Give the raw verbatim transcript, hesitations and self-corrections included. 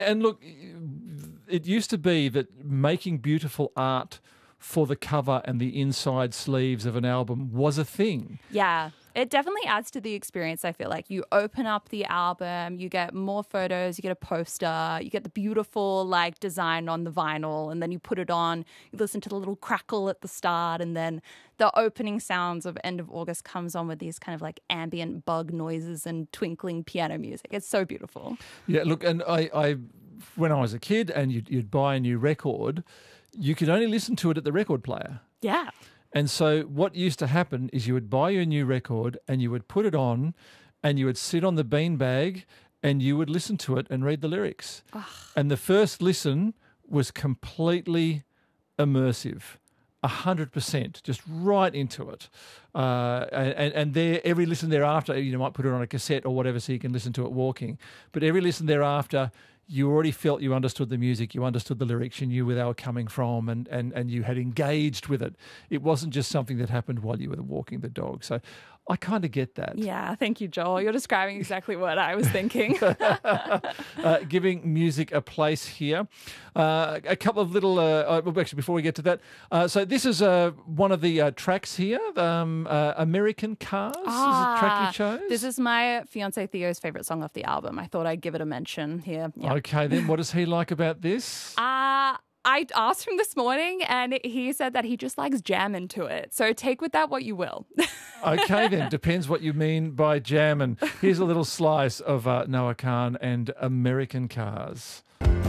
And look, it used to be that making beautiful art for the cover and the inside sleeves of an album was a thing. Yeah. It definitely adds to the experience, I feel like. You open up the album, you get more photos, you get a poster, you get the beautiful like design on the vinyl, and then you put it on, you listen to the little crackle at the start, and then the opening sounds of End of August comes on with these kind of like ambient bug noises and twinkling piano music. It's so beautiful. Yeah, look, and I, I when I was a kid and you'd, you'd buy a new record, you could only listen to it at the record player. Yeah. And so what used to happen is you would buy your new record and you would put it on and you would sit on the beanbag and you would listen to it and read the lyrics. Ugh. And the first listen was completely immersive, one hundred percent, just right into it. Uh, and and there, every listen thereafter, you know, might put it on a cassette or whatever so you can listen to it walking. But every listen thereafter, you already felt you understood the music, you understood the lyrics, you knew where they were coming from, and, and, and you had engaged with it. It wasn't just something that happened while you were walking the dog. So I kind of get that. Yeah, thank you, Joel. You're describing exactly what I was thinking. uh, giving music a place here. Uh, a couple of little, uh, well, actually, before we get to that, uh, so this is uh, one of the uh, tracks here, um, uh, American Cars ah, is a track you chose. This is my fiancé Theo's favourite song off the album. I thought I'd give it a mention here. Yep. Okay, then what does he like about this? Uh, I asked him this morning and he said that he just likes jamming to it. So take with that what you will. Okay, then. Depends what you mean by jamming. Here's a little slice of uh, Noah Kahan and American Cars.